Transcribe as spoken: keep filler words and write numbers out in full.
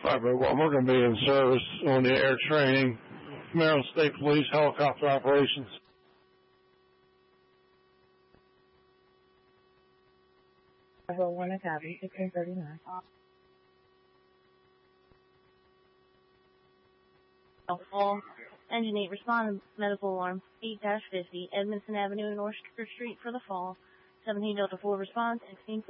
All right, well, we're going to be in service on the air training, Maryland State Police helicopter operations. Bravo one, a copy, sixteen thirty-nine. Fall, Engine eight, respond to medical alarm, eight dash fifty, Edmondson Avenue and North Street for the fall, seventeen Delta four response, sixteen